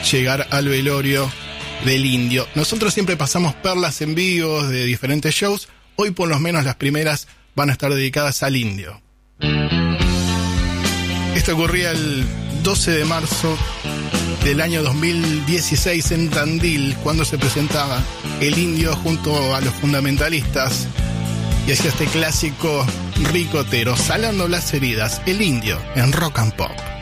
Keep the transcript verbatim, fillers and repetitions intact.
llegar al velorio del Indio. Nosotros siempre pasamos perlas en vivo de diferentes shows. Hoy por lo menos las primeras van a estar dedicadas al Indio. Esto ocurría el doce de marzo del año dos mil dieciséis en Tandil, cuando se presentaba el Indio junto a los Fundamentalistas y hacía este clásico ricotero, salando las heridas, el Indio en Rock and Pop.